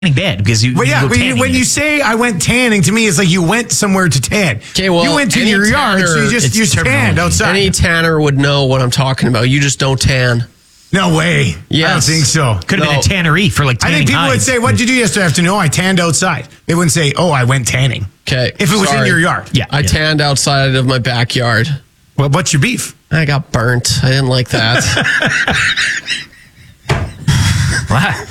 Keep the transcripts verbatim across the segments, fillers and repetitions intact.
bed because you. But yeah, you but you, when you say I went tanning, to me it's like you went somewhere to tan. Okay, well, you went to any your yard, tanner- so you just it's you tanned terminology. outside. Any tanner would know what I'm talking about. You just don't tan. No way. Yes. I don't think so. could have No. been a tannery for like I tanning think people would hides. say, "What did you do yesterday afternoon?" Oh, I tanned outside. They wouldn't say, "Oh, I went tanning." Okay. If it was sorry. in your yard. Yeah, I yeah. tanned outside of my backyard. Well, what's your beef? I got burnt. I didn't like that. Wow.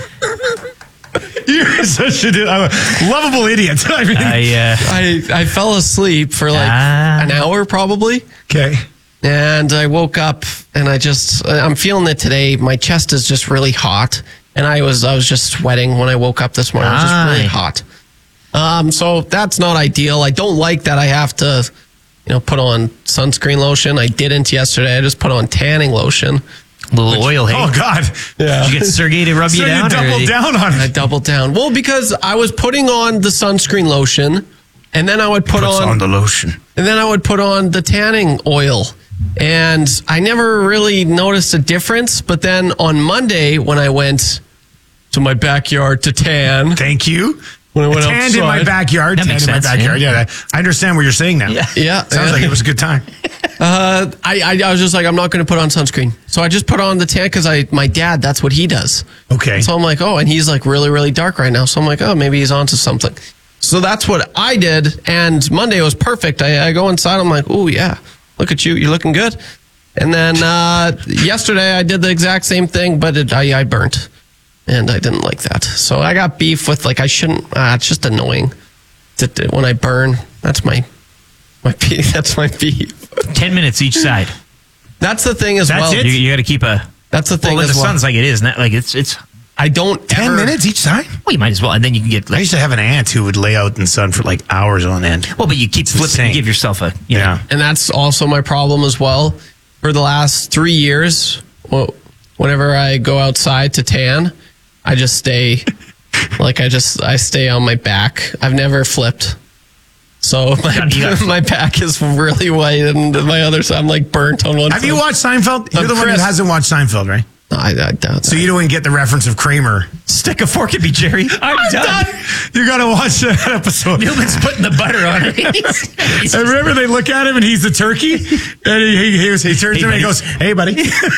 You're such a, a lovable idiot. I mean, I, uh, I, I fell asleep for like Ah. an hour probably. okay. And I woke up and I just, I'm feeling it today. My chest is just really hot. And I was, I was just sweating when I woke up this morning. It was just really Aye. hot. Um, so that's not ideal. I don't like that I have to, you know, put on sunscreen lotion. I didn't yesterday. I just put on tanning lotion. little oil. Hey, Oh God. Yeah. did you get Sergey to rub So you you down? or- doubled down on I it. doubled down. Well, because I was putting on the sunscreen lotion and then I would put Puts on, on the lotion. and then I would put on the tanning oil. And I never really noticed a difference. But then on Monday, when I went to my backyard to tan, Thank you. When I went tanned in my outside. backyard. That Tanned makes in my sense, backyard. yeah. Yeah. that- I understand what you're saying now. Yeah. yeah, Sounds yeah. like it was a good time. Uh, I, I I was just like, I'm not going to put on sunscreen. So I just put on the tan because I my dad, that's what he does. Okay. So I'm like, oh, and he's like really, really dark right now. So I'm like, oh, maybe he's onto something. So that's what I did. And Monday was perfect. I, I go inside. I'm like, oh, yeah, look at you. You're looking good. And then uh, yesterday I did the exact same thing, but it, I, I burnt. And I didn't like that. So I got beef with like, I shouldn't, uh, it's just annoying that that when I burn, that's my, my beef. That's my beef. Ten minutes each side. That's the thing as That's well. it. You, you got to keep a. That's the thing Well, as the well. sun's like it is. Not like it's it's. I don't Ten ever, minutes each side? Well, you might as well, and then you can get. I Like, used to have an aunt who would lay out in the sun for like hours on end. well, but you keep flipping insane. and give yourself a. You Yeah. know, And that's also my problem as well. For the last three years, well, whenever I go outside to tan, I just stay, like I just, I stay on my back. I've never flipped. So my, You gotta- my back is really white and my other side, I'm like burnt on one Have side. you watched Seinfeld? You're Of the one who Chris. hasn't watched Seinfeld, right? No, I, I doubt So that. you don't get the reference of Kramer. stick a fork at me, Jerry. I'm, done. You got to watch that episode. Newman's putting the butter on it. He's- And remember, they look at him and he's the turkey, and he he, he, was, he turns Hey, to him and he buddy. goes, "Hey, buddy."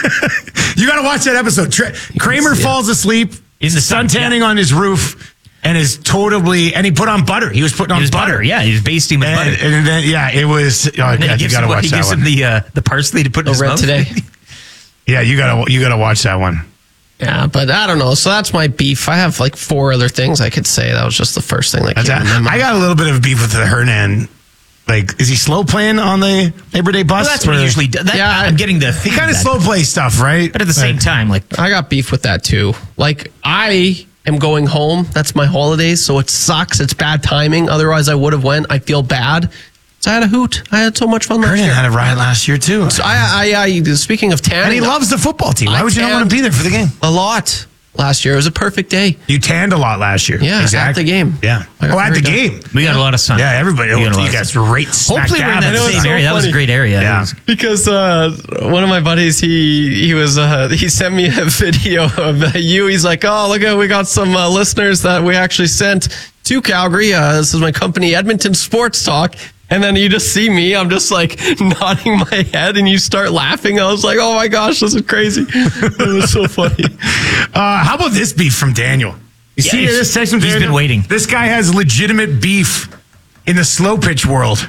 You got to watch that episode. Tra- Kramer Yeah. falls asleep In the sun, tanning yeah. on his roof, and is totally. And he put on butter. He was putting on It was butter. butter. Yeah, he was basting with And, butter. and then yeah, it was. Oh, And then God, he you gives, got to him, what, watch he that gives one. him the uh, the parsley to put in Oh, his read mouth. today. Yeah, you got to you got to watch that one. Yeah, but I don't know. So that's my beef. I have like four other things I could say. That was just the first thing that That's came to my a- mind. I got a little bit of beef with the Hernan. Like, is he slow playing on the Labor Day bus? Well, that's what Or- he usually does. That, Yeah, I'm getting the. He kind of slow play stuff, right? But at the same time, like I got beef with that too. Like I am going home. That's my holidays, so it sucks. It's bad timing. Otherwise, I would have went. I feel bad. So I had a hoot. I had so much fun last Hernan year. had a ride last year too, So I, I, I, speaking of tanning, and he loves the football team. Why I would you not want tanned- to be there for the game? a lot last year. It was a perfect day. You tanned a lot last year. Yeah, at exactly. the game. Yeah. I got Oh, at the very game. we got a lot of sun. Yeah, everybody. We got a Oh, lot you of guys sun. were right. smack Hopefully, we're in dab that in the was same so area. That was a funny. great area. Yeah. It was- Because uh, one of my buddies, he he was uh, he sent me a video of uh, you. He's like, "Oh, look at we got some uh, listeners that we actually sent to Calgary. Uh, this is my company, Edmonton Sports Talk." And then you just see me. I'm just like nodding my head, and you start laughing. I was like, "Oh my gosh, this is crazy!" It was so funny. Uh, how about this beef from Daniel? You Yeah, see he's- this text from he's Daniel? been waiting. This guy has legitimate beef in the slow pitch world.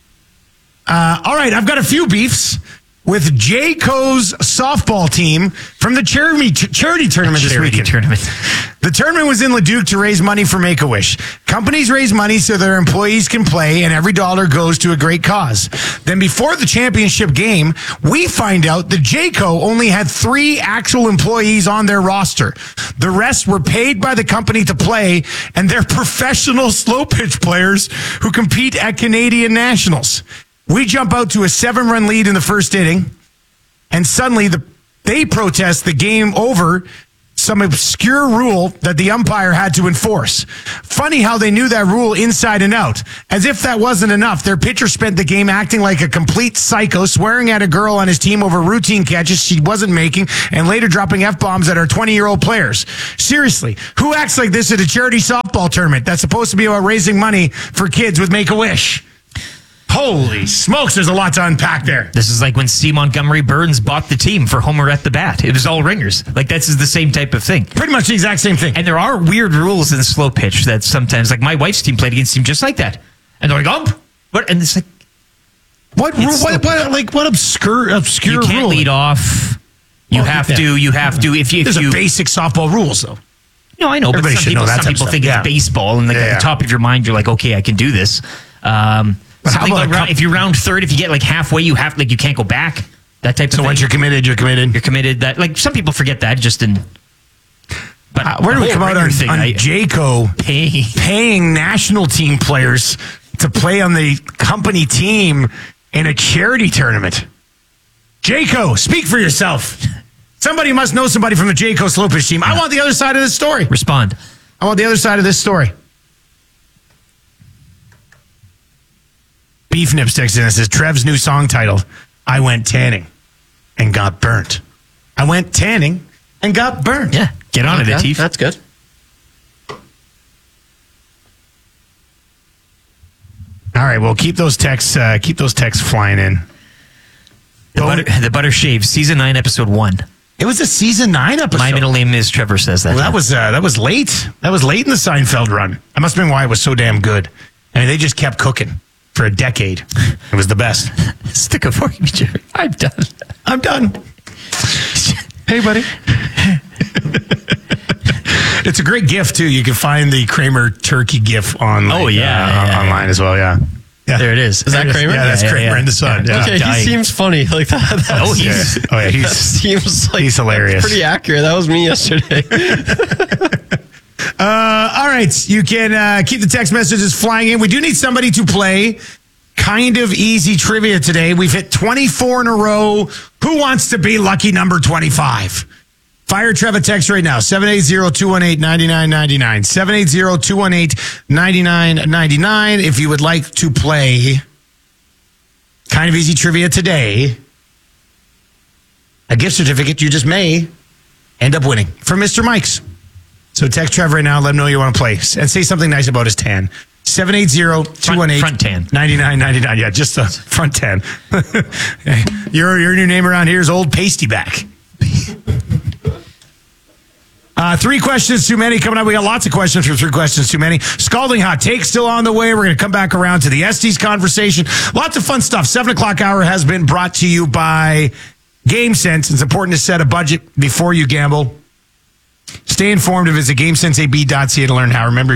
Uh, all right, I've got a few beefs with Jayco's softball team from the charity charity tournament this Charity weekend. tournament. The tournament was in Leduc to raise money for Make-A-Wish. Companies raise money so their employees can play, and every dollar goes to a great cause. Then before the championship game, we find out that Jayco only had three actual employees on their roster. The rest were paid by the company to play, and they're professional slow pitch players who compete at Canadian Nationals. We jump out to a seven-run lead in the first inning, and suddenly the they protest the game over some obscure rule that the umpire had to enforce. Funny how they knew that rule inside and out. As if that wasn't enough, their pitcher spent the game acting like a complete psycho, swearing at a girl on his team over routine catches she wasn't making, and later dropping F-bombs at our twenty-year-old players. Seriously, who acts like this at a charity softball tournament that's supposed to be about raising money for kids with Make-A-Wish? Holy smokes, there's a lot to unpack there. This is like when C. Montgomery Burns bought the team for Homer at the bat. It was all ringers. Like, this is the same type of thing. Pretty much the exact same thing. And there are weird rules in slow pitch that sometimes, like my wife's team played against team just like that. And they're like, oh, what? And it's like, What, rule, what, what, like, what obscure, obscure you can't rule? lead off. You Well, have yeah. to, you have to, if you, if There's you, a basic softball rules, though. no, I know, Everybody but some should know people, that some type of people stuff. think Yeah. it's baseball, and like Yeah, at yeah. the top of your mind, you're like, okay, I can do this. Um, But how something about like a round, cou- if you round third, if you get like halfway, you have, like, you can't go back. That type of So thing. once you're committed, you're committed. You're committed. That, like, some people forget that just in. But Uh, where do the we whole come out ringer on, thing, on I- Jayco Pay. paying national team players to play on the company team in a charity tournament? Jayco, speak for yourself. Somebody must know somebody from the Jayco slow pitch team. I want the other side of this story. Respond. I want the other side of this story. Beef Nips texted in and says, Trev's new song title, I Went Tanning and Got Burnt. I went tanning and got burnt. Yeah, get on Okay, it, Atif. that's good. All right, well, keep those texts, uh, keep those texts flying in. The butter, the butter shave, season nine, episode one. It was a season nine episode. My middle name is Trevor. Says that. Well, that was uh, that was late. That was late in the Seinfeld run. That must have been why it was so damn good. I mean, they just kept cooking for a decade. It was the best. Stick a fork in me, Jerry. I'm done. I'm done. Hey, buddy. It's a great GIF too. You can find the Kramer turkey GIF on. Oh, like, yeah, uh, yeah, yeah, online as well. Yeah, yeah. There it is. Is that Kramer? Yeah, that's Yeah, yeah, Kramer yeah. in the sun. Yeah. Yeah. Okay, he dying. seems funny. Like that. that Oh, was- he's- Oh yeah, that he's seems like he's hilarious. pretty accurate. That was me yesterday. Uh, all right, you can uh, keep the text messages flying in. We do need somebody to play kind of easy trivia today. We've hit twenty-four in a row. Who wants to be lucky number twenty-five? Fire Trev a text right now, seven eight zero, two one eight, nine nine nine nine, seven eight zero, two one eight, nine nine nine nine. If you would like to play kind of easy trivia today, a gift certificate you just may end up winning from Mister Mike's. So text Trevor right now, let him know you want to play, and say something nice about his tan. seven eight zero, two one eight, Front- front tan. nine nine nine nine. Yeah, just the front tan. your, your new name around here is Old Pasty Back. Uh, three questions too many coming up. We got lots of questions for three questions too many. Scalding hot take still on the way. We're going to come back around to the Estes conversation. Lots of fun stuff. Seven o'clock hour has been brought to you by Game Sense. It's important to set a budget before you gamble. Stay informed and visit GameSense A B dot C A to learn how. Remember,